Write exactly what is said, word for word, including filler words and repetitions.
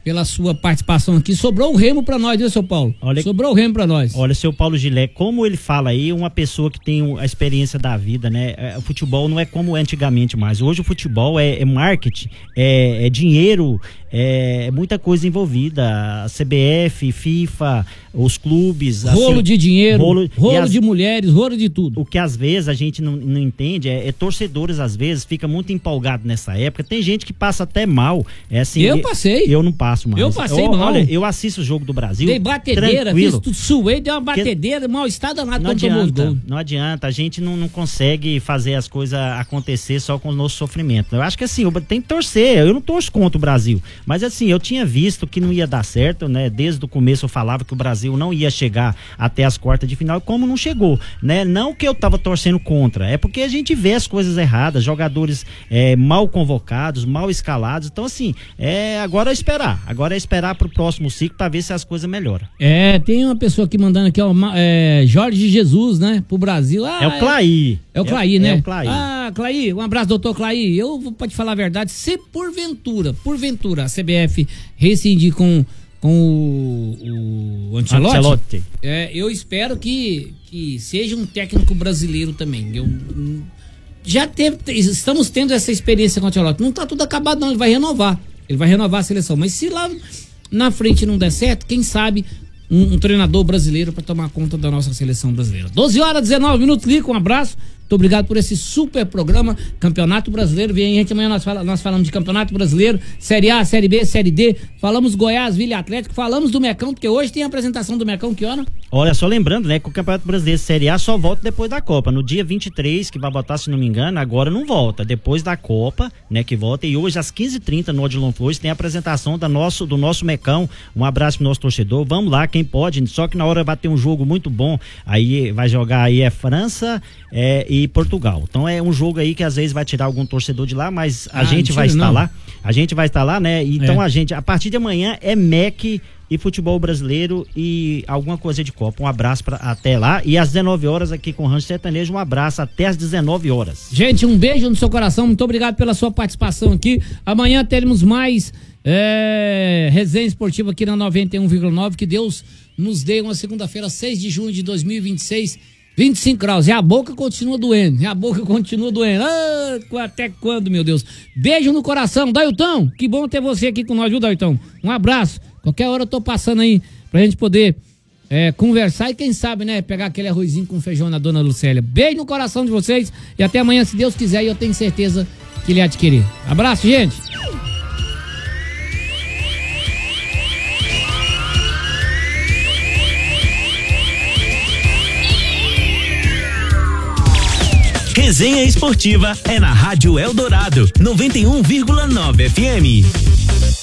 pela sua participação aqui. Sobrou o Remo pra nós, viu, seu Paulo? Olha, Sobrou o Remo pra nós. Olha, seu Paulo Gilé, como ele fala aí, uma pessoa que tem a experiência da vida, né? O futebol não é como antigamente mais. Hoje o futebol é, é marketing, é, é dinheiro, é, é muita coisa envolvida. A C B F, FIFA, os clubes. Rolo assim, de dinheiro, rolo, rolo as, de mulheres, rolo de tudo. O que às vezes a gente não, não entende é, é torcedores, às vezes, fica muito empolgado nessa época. Tem gente que passa até mal. É assim, eu passei. Eu não passo mais. Eu passei eu, mal. Olha, eu assisto o jogo do Brasil. Dei batedeira, tranquilo. fiz tudo, suei, dei uma batedeira, mal estado danado não quando tomou os gols. Não adianta, a gente não, não consegue fazer as coisas acontecer só com o nosso sofrimento. Eu acho que assim, tem que torcer, eu não torço contra o Brasil, mas assim, eu tinha visto que não ia dar certo, né? Desde o começo eu falava que o Brasil não ia chegar até as quartas de final, como não chegou, né? Não que eu tava torcendo contra, é porque a gente vê as coisas erradas, jogadores é, mal convocados, mal escalados, então assim, é, agora é esperar, agora é esperar pro próximo ciclo para ver se as coisas melhoram. É, tem uma pessoa aqui mandando aqui, ó, é, Jorge Jesus, né, pro Brasil. Ah, é o Claí. É, é o Claí, é, né? É o Claí. Ah, Claí, um abraço, doutor Claí. Eu vou te falar a verdade, se porventura, porventura, a C B F rescindir com, com o, o Ancelotti, Ancelotti. É, eu espero que, que seja um técnico brasileiro também. Eu, já teve, estamos tendo essa experiência com o Ancelotti. Não tá tudo acabado não, ele vai renovar. Ele vai renovar a seleção, mas se lá na frente não der certo, quem sabe um, um treinador brasileiro para tomar conta da nossa seleção brasileira. doze horas, dezenove minutos, Lico, um abraço. Muito obrigado por esse super programa, Campeonato Brasileiro. Vem aí, gente, amanhã nós, fala, nós falamos de Campeonato Brasileiro, Série A, Série B, Série D, falamos Goiás, Vila Atlético, falamos do Mecão, porque hoje tem a apresentação do Mecão, que hora? Olha, só lembrando, né, que o Campeonato Brasileiro Série A só volta depois da Copa, no dia vinte e três, que vai botar, se não me engano, agora não volta, depois da Copa, né, que volta, e hoje às quinze e trinta no Odilon Flores tem a apresentação da nosso, do nosso Mecão. Um abraço pro nosso torcedor, vamos lá, quem pode, só que na hora vai ter um jogo muito bom, aí vai jogar aí é França é, e Portugal. Então é um jogo aí que às vezes vai tirar algum torcedor de lá, mas a ah, gente vai estar não. lá. A gente vai estar lá, né? Então é. a gente, a partir de amanhã é M E C e futebol brasileiro e alguma coisa de Copa. Um abraço pra, até lá. E às dezenove horas aqui com o Rancho Sertanejo, um abraço até às dezenove horas. Gente, um beijo no seu coração. Muito obrigado pela sua participação aqui. Amanhã teremos mais é, resenha esportiva aqui na noventa e um vírgula nove. Que Deus nos dê uma segunda-feira, seis de junho de dois mil e vinte e seis. vinte e cinco graus, e a boca continua doendo, e a boca continua doendo, ah, até quando, meu Deus? Beijo no coração, Dailton, que bom ter você aqui com nós, viu, Dailton? Um abraço, qualquer hora eu tô passando aí, pra gente poder é, conversar e quem sabe, né, pegar aquele arrozinho com feijão na dona Lucélia. Beijo no coração de vocês, e até amanhã, se Deus quiser, e eu tenho certeza que ele há de querer. Abraço, gente! Resenha Esportiva é na Rádio Eldorado, noventa e um vírgula nove F M.